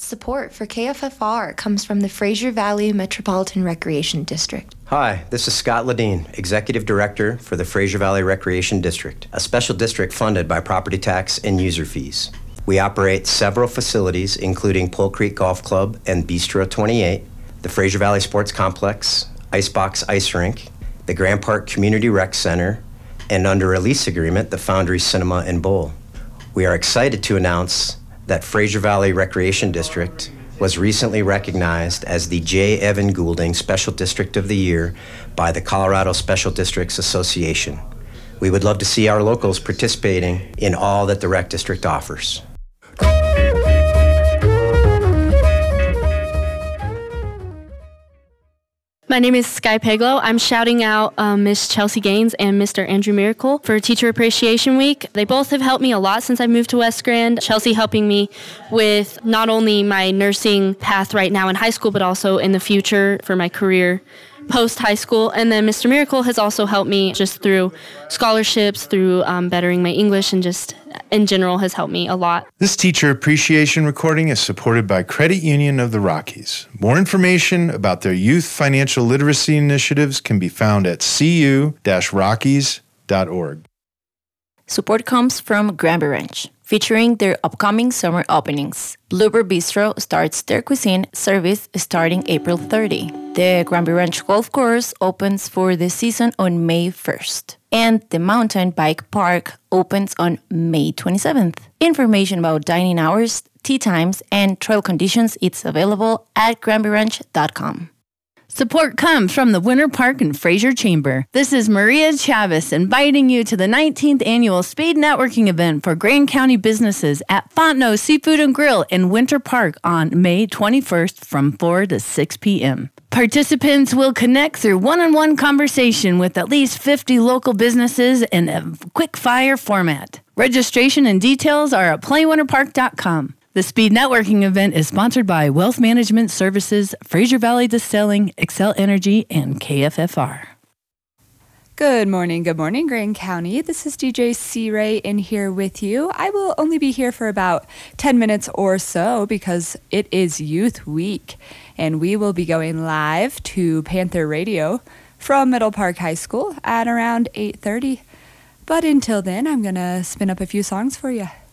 Support for KFFR comes from the Fraser Valley Metropolitan Recreation District. Hi, this is Scott Ledeen, Executive Director for the Fraser Valley Recreation District, a special district funded by property tax and user fees. We operate several facilities, including Pole Creek Golf Club and Bistro 28, the Fraser Valley Sports Complex, Icebox Ice Rink, the Grand Park Community Rec Center, and under a lease agreement, the Foundry Cinema and Bowl. We are excited to announce that Fraser Valley Recreation District was recently recognized as the J. Evan Goulding Special District of the Year by the Colorado Special Districts Association. We would love to see our locals participating in all that the Rec District offers. My name is Sky Peglow. I'm shouting out Miss Chelsea Gaines and Mr. Andrew Miracle for Teacher Appreciation Week. They both have helped me a lot since I moved to West Grand. Chelsea helping me with not only my nursing path right now in high school, but also in the future for my career post-high school. And then Mr. Miracle has also helped me just through scholarships, through bettering my English, and just in general has helped me a lot. This teacher appreciation recording is supported by Credit Union of the Rockies. More information about their youth financial literacy initiatives can be found at cu-rockies.org. Support comes from Granby Ranch, featuring their upcoming summer openings. Bluebird Bistro starts their cuisine service starting April 30. The Granby Ranch Golf Course opens for the season on May 1st. And the Mountain Bike Park opens on May 27th. Information about dining hours, tea times, and trail conditions is available at granbyranch.com. Support comes from the Winter Park and Fraser Chamber. This is Maria Chavez inviting you to the 19th Annual Speed Networking Event for Grand County businesses at Fontenot Seafood and Grill in Winter Park on May 21st from 4 to 6 p.m. Participants will connect through one-on-one conversation with at least 50 local businesses in a quick-fire format. Registration and details are at playwinterpark.com. The Speed Networking event is sponsored by Wealth Management Services, Fraser Valley Distilling, Excel Energy, and KFFR. Good morning, Grand County. This is DJ C-Ray in here with you. I will only be here for about 10 minutes or so because it is Youth Week, and we will be going live to Panther Radio from Middle Park High School at around 8:30. But until then, I'm going to spin up a few songs for you.